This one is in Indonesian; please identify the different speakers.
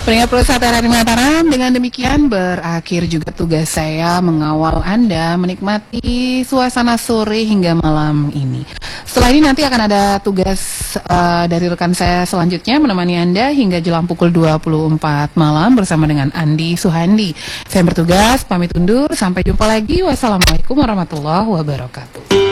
Speaker 1: Pendengar Pulsa Tera di Mataram, dengan demikian berakhir juga tugas saya mengawal Anda menikmati suasana sore hingga malam ini. Setelah ini nanti akan ada tugas dari rekan saya selanjutnya menemani Anda hingga jelang pukul 24 malam bersama dengan Andi Suhandi. Saya bertugas, pamit undur, sampai jumpa lagi. Wassalamualaikum warahmatullahi wabarakatuh.